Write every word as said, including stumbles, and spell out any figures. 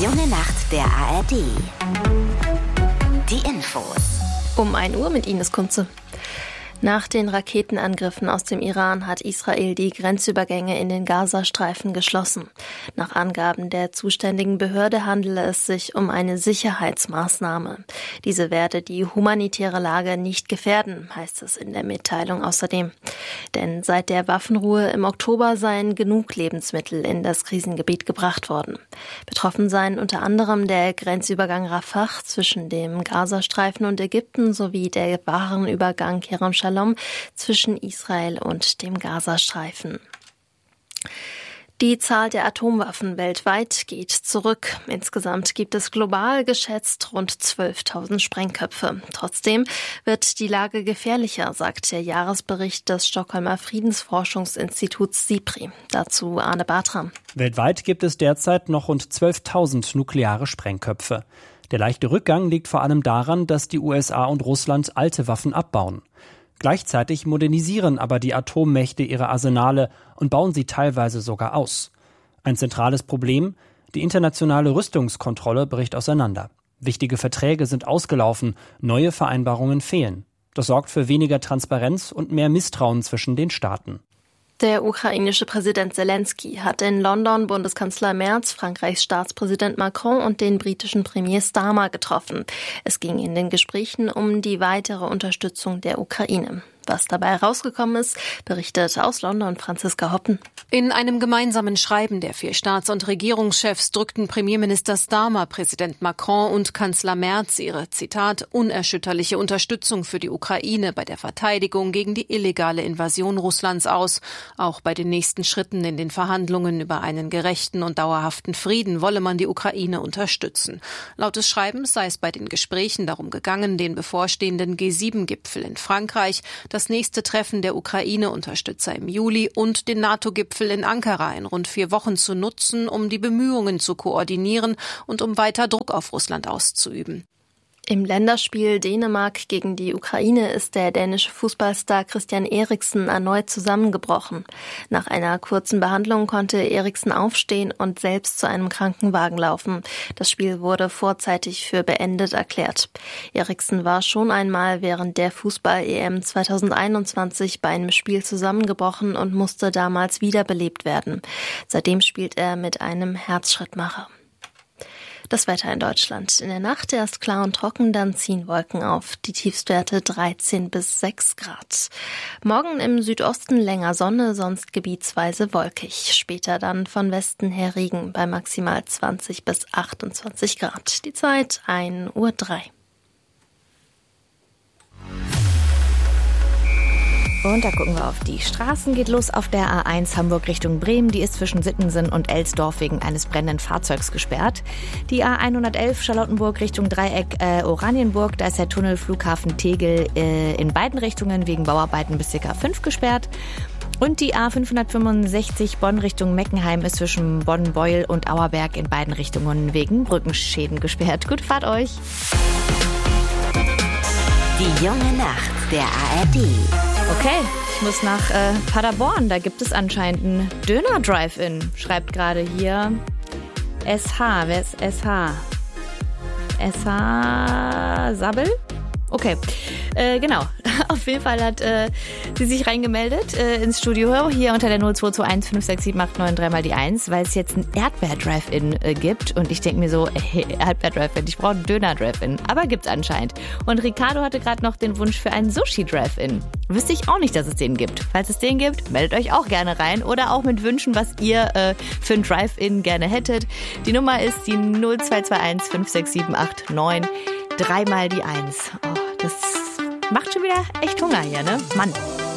junge Nacht der A R D. Die Infos. Um ein Uhr mit Ines Kunze. Nach den Raketenangriffen aus dem Iran hat Israel die Grenzübergänge in den Gazastreifen geschlossen. Nach Angaben der zuständigen Behörde handele es sich um eine Sicherheitsmaßnahme. Diese werde die humanitäre Lage nicht gefährden, heißt es in der Mitteilung außerdem. Denn seit der Waffenruhe im Oktober seien genug Lebensmittel in das Krisengebiet gebracht worden. Betroffen seien unter anderem der Grenzübergang Rafah zwischen dem Gazastreifen und Ägypten sowie der Warenübergang Kerem Shalom zwischen Israel und dem Gazastreifen. Die Zahl der Atomwaffen weltweit geht zurück. Insgesamt gibt es global geschätzt rund zwölftausend Sprengköpfe. Trotzdem wird die Lage gefährlicher, sagt der Jahresbericht des Stockholmer Friedensforschungsinstituts SIPRI. Dazu Arne Bartram. Weltweit gibt es derzeit noch rund zwölftausend nukleare Sprengköpfe. Der leichte Rückgang liegt vor allem daran, dass die U S A und Russland alte Waffen abbauen. Gleichzeitig modernisieren aber die Atommächte ihre Arsenale und bauen sie teilweise sogar aus. Ein zentrales Problem: die internationale Rüstungskontrolle bricht auseinander. Wichtige Verträge sind ausgelaufen, neue Vereinbarungen fehlen. Das sorgt für weniger Transparenz und mehr Misstrauen zwischen den Staaten. Der ukrainische Präsident Zelensky hat in London Bundeskanzler Merz, Frankreichs Staatspräsident Macron und den britischen Premier Starmer getroffen. Es ging in den Gesprächen um die weitere Unterstützung der Ukraine. Was dabei herausgekommen ist, berichtet aus London Franziska Hoppen. In einem gemeinsamen Schreiben der vier Staats- und Regierungschefs drückten Premierminister Starmer, Präsident Macron und Kanzler Merz ihre, Zitat, unerschütterliche Unterstützung für die Ukraine bei der Verteidigung gegen die illegale Invasion Russlands aus. Auch bei den nächsten Schritten in den Verhandlungen über einen gerechten und dauerhaften Frieden wolle man die Ukraine unterstützen. Laut des Schreibens sei es bei den Gesprächen darum gegangen, den bevorstehenden G sieben Gipfel in Frankreich, das nächste Treffen der Ukraine-Unterstützer im Juli und den NATO-Gipfel in Ankara in rund vier Wochen zu nutzen, um die Bemühungen zu koordinieren und um weiter Druck auf Russland auszuüben. Im Länderspiel Dänemark gegen die Ukraine ist der dänische Fußballstar Christian Eriksen erneut zusammengebrochen. Nach einer kurzen Behandlung konnte Eriksen aufstehen und selbst zu einem Krankenwagen laufen. Das Spiel wurde vorzeitig für beendet erklärt. Eriksen war schon einmal während der Fußball-E M zwanzig einundzwanzig bei einem Spiel zusammengebrochen und musste damals wiederbelebt werden. Seitdem spielt er mit einem Herzschrittmacher. Das Wetter in Deutschland. In der Nacht erst klar und trocken, dann ziehen Wolken auf. Die Tiefstwerte dreizehn bis sechs Grad. Morgen im Südosten länger Sonne, sonst gebietsweise wolkig. Später dann von Westen her Regen bei maximal zwanzig bis achtundzwanzig Grad. Die Zeit ein Uhr drei. Und da gucken wir auf die Straßen. Geht los auf der A eins Hamburg Richtung Bremen. Die ist zwischen Sittensen und Elsdorf wegen eines brennenden Fahrzeugs gesperrt. Die A hundertelf Charlottenburg Richtung Dreieck äh, Oranienburg. Da ist der Tunnel Flughafen Tegel äh, in beiden Richtungen wegen Bauarbeiten bis ca. fünf gesperrt. Und die A fünfhundertfünfundsechzig Bonn Richtung Meckenheim ist zwischen Bonn-Beuel und Auerberg in beiden Richtungen wegen Brückenschäden gesperrt. Gute Fahrt euch! Die junge Nacht der A R D. Okay, ich muss nach äh, Paderborn. Da gibt es anscheinend einen Döner-Drive-In. Schreibt gerade hier S H. Wer ist S H? S H. Sabbel? Okay, äh, genau. Auf jeden Fall hat äh, sie sich reingemeldet äh, ins Studio hier unter der null zwei zwei eins fünf sechs sieben acht neun drei mal die eins, weil es jetzt ein Erdbeer-Drive-In äh, gibt. Und ich denke mir so, ey, Erdbeer-Drive-In, ich brauche einen Döner-Drive-In. Aber gibt's anscheinend. Und Ricardo hatte gerade noch den Wunsch für einen Sushi-Drive-In. Wüsste ich auch nicht, dass es den gibt. Falls es den gibt, meldet euch auch gerne rein. Oder auch mit Wünschen, was ihr äh, für ein Drive-In gerne hättet. Die Nummer ist die null zwei zwei eins fünf sechs sieben acht neun drei mal die eins. Oh, das macht schon wieder echt Hunger hier, ne? Mann.